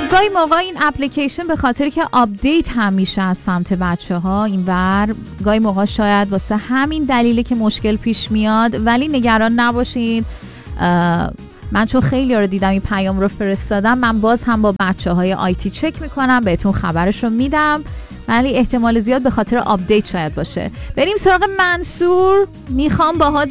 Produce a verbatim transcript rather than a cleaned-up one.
خب گاهی موقع این اپلیکیشن به خاطر که آپدیت هم میشه از سمت بچه ها اینور، گاهی موقع شاید واسه همین دلیله که مشکل پیش میاد، ولی نگران نباشین. من چون خیلی رو دیدم این پیام رو فرستادم، من باز هم با بچه های آیتی چک میکنم، بهتون خبرش رو میدم، ولی احتمال زیاد به خاطر آپدیت شاید باشه. بریم سراغ منصور. میخوام باهات